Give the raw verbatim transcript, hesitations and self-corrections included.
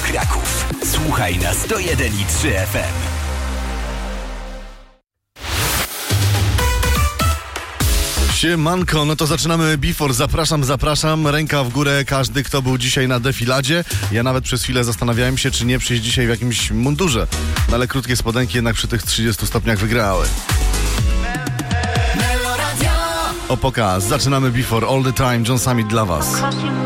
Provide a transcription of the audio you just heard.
Kraków. Słuchaj na sto jeden i trzy F M. Siemanko, no to zaczynamy Before. Zapraszam, zapraszam. Ręka w górę każdy, kto był dzisiaj na defiladzie. Ja nawet przez chwilę zastanawiałem się, czy nie przyjść dzisiaj w jakimś mundurze. No ale krótkie spodenki jednak przy tych trzydziestu stopniach wygrały. O pokaz. Zaczynamy Before. All the time. John Summit dla was.